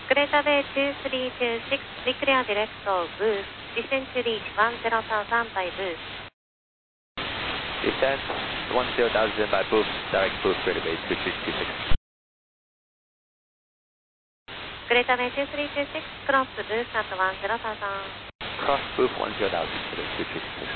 Greater Bay 2326, we clear direct of booth, descend to reach 10,000 by booth. Descent 10,000 by booth, direct booth, Greater Bay 2326. Greater Bay 2326, cross booth at 10,000. Cross booth 10,000, Greater Bay 2326.